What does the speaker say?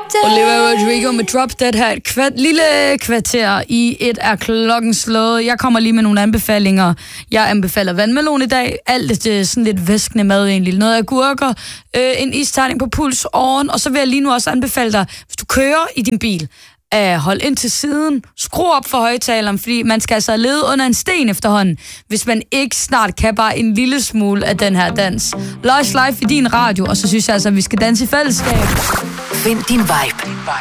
Olivia Rodrigo med Drop Dead her. Et lille kvarter i et er klokken slået. Jeg kommer lige med nogle anbefalinger. Jeg anbefaler vandmelon i dag. Alt det sådan lidt væskende mad egentlig. Noget agurker, en isterning på pulsåren. Og så vil jeg lige nu også anbefale dig, hvis du kører i din bil, hold ind til siden, skru op for højtaleren, fordi man skal altså lede under en sten efterhånden, hvis man ikke snart kan bare en lille smule af den her dans. Lost Life i din radio, og så synes jeg altså, at vi skal danse i fællesskab. Find din vibe.